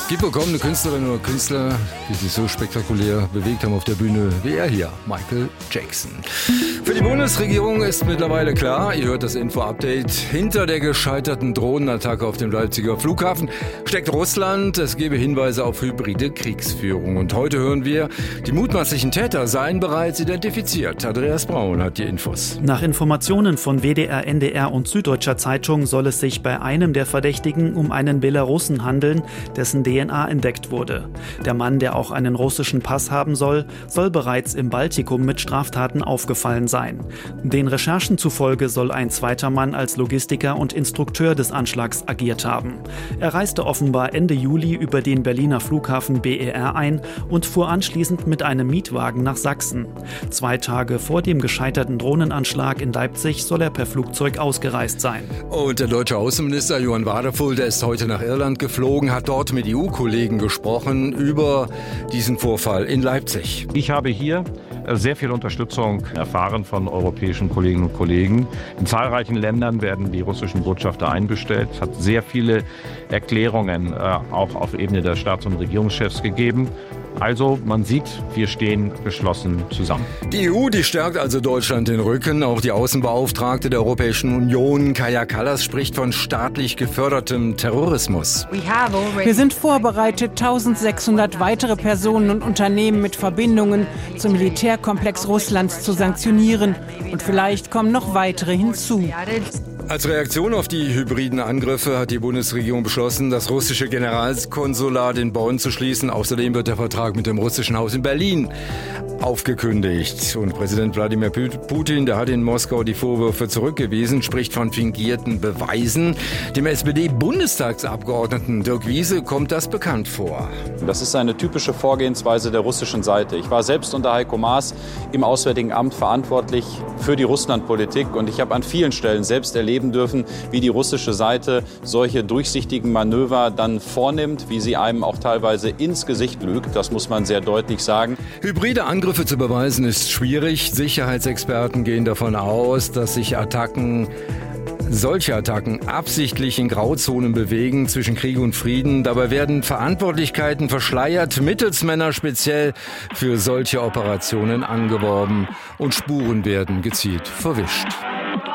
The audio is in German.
Gibt willkommene Künstlerinnen oder Künstler, die sich so spektakulär bewegt haben auf der Bühne wie er hier, Michael Jackson. Für die Bundesregierung ist mittlerweile klar, ihr hört das Info-Update, hinter der gescheiterten Drohnenattacke auf dem Leipziger Flughafen steckt Russland. Es gebe Hinweise auf hybride Kriegsführung. Und heute hören wir, die mutmaßlichen Täter seien bereits identifiziert. Andreas Braun hat die Infos. Nach Informationen von WDR, NDR und Süddeutscher Zeitung soll es sich bei einem der Verdächtigen um einen Belarussen handeln, dessen DNA entdeckt wurde. Der Mann, der auch einen russischen Pass haben soll bereits im Baltikum mit Straftaten aufgefallen sein. Den Recherchen zufolge soll ein zweiter Mann als Logistiker und Instrukteur des Anschlags agiert haben. Er reiste offenbar Ende Juli über den Berliner Flughafen BER ein und fuhr anschließend mit einem Mietwagen nach Sachsen. 2 Tage vor dem gescheiterten Drohnenanschlag in Leipzig soll er per Flugzeug ausgereist sein. Und der deutsche Außenminister Johann Wadefull, der ist heute nach Irland geflogen, hat dort mit EU-Kollegen gesprochen über diesen Vorfall in Leipzig. Ich habe hier sehr viel Unterstützung erfahren von europäischen Kolleginnen und Kollegen. In zahlreichen Ländern werden die russischen Botschafter einbestellt. Es hat sehr viele Erklärungen auch auf Ebene der Staats- und Regierungschefs gegeben. Also man sieht, wir stehen geschlossen zusammen. Die EU, die stärkt also Deutschland den Rücken. Auch die Außenbeauftragte der Europäischen Union, Kaja Kallas, spricht von staatlich gefördertem Terrorismus. Wir sind vorbereitet, 1600 weitere Personen und Unternehmen mit Verbindungen zum Militärkomplex Russlands zu sanktionieren. Und vielleicht kommen noch weitere hinzu. Als Reaktion auf die hybriden Angriffe hat die Bundesregierung beschlossen, das russische Generalkonsulat in Bonn zu schließen. Außerdem wird der Vertrag mit dem russischen Haus in Berlin aufgekündigt. Und Präsident Wladimir Putin, der hat in Moskau die Vorwürfe zurückgewiesen, spricht von fingierten Beweisen. Dem SPD-Bundestagsabgeordneten Dirk Wiese kommt das bekannt vor. Das ist eine typische Vorgehensweise der russischen Seite. Ich war selbst unter Heiko Maas im Auswärtigen Amt verantwortlich für die Russlandpolitik und ich habe an vielen Stellen selbst erleben dürfen, wie die russische Seite solche durchsichtigen Manöver dann vornimmt, wie sie einem auch teilweise ins Gesicht lügt. Das muss man sehr deutlich sagen. Hybride Angriffe zu beweisen ist schwierig. Sicherheitsexperten gehen davon aus, dass sich solche Attacken absichtlich in Grauzonen bewegen zwischen Krieg und Frieden. Dabei werden Verantwortlichkeiten verschleiert, Mittelsmänner speziell für solche Operationen angeworben und Spuren werden gezielt verwischt.